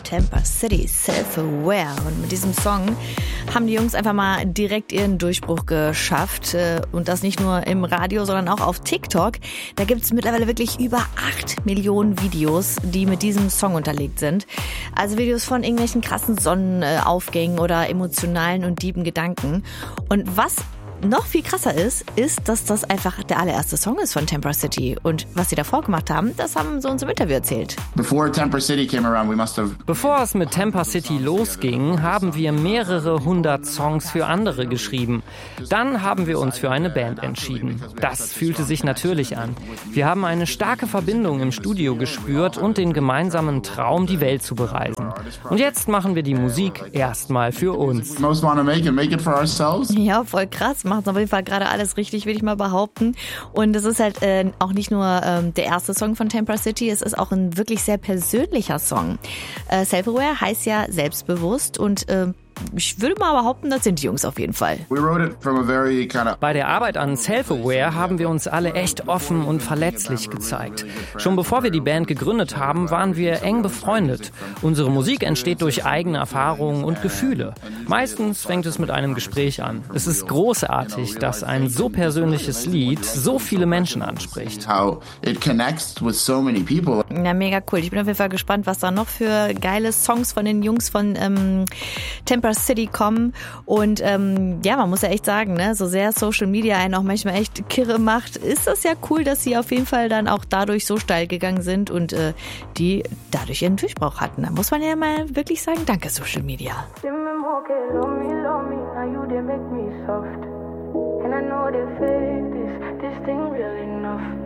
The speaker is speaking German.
Temper City, Self-Aware. Und mit diesem Song haben die Jungs einfach mal direkt ihren Durchbruch geschafft. Und das nicht nur im Radio, sondern auch auf TikTok. Da gibt es mittlerweile wirklich über 8 Millionen Videos, die mit diesem Song unterlegt sind. Also Videos von irgendwelchen krassen Sonnenaufgängen oder emotionalen und tiefen Gedanken. Und was noch viel krasser ist, dass das einfach der allererste Song ist von Temper City. Und was sie davor gemacht haben, das haben sie uns im Interview erzählt. Bevor es mit Temper City losging, haben wir mehrere 100 Songs für andere geschrieben. Dann haben wir uns für eine Band entschieden. Das fühlte sich natürlich an. Wir haben eine starke Verbindung im Studio gespürt und den gemeinsamen Traum, die Welt zu bereisen. Und jetzt machen wir die Musik erstmal für uns. Ja, voll krass. Macht auf jeden Fall gerade alles richtig, würde ich mal behaupten. Und es ist halt auch nicht nur der erste Song von Temper City, es ist auch ein wirklich sehr persönlicher Song. Self-Aware heißt ja selbstbewusst und ich würde mal behaupten, das sind die Jungs auf jeden Fall. Bei der Arbeit an Self-Aware haben wir uns alle echt offen und verletzlich gezeigt. Schon bevor wir die Band gegründet haben, waren wir eng befreundet. Unsere Musik entsteht durch eigene Erfahrungen und Gefühle. Meistens fängt es mit einem Gespräch an. Es ist großartig, dass ein so persönliches Lied so viele Menschen anspricht. Ja, mega cool. Ich bin auf jeden Fall gespannt, was da noch für geile Songs von den Jungs von Temper City kommen. Und ja, man muss ja echt sagen, ne, so sehr Social Media einen auch manchmal echt kirre macht, ist das ja cool, dass sie auf jeden Fall dann auch dadurch so steil gegangen sind und die dadurch ihren Durchbruch hatten. Da muss man ja mal wirklich sagen, danke Social Media. And I know they fake this thing real enough.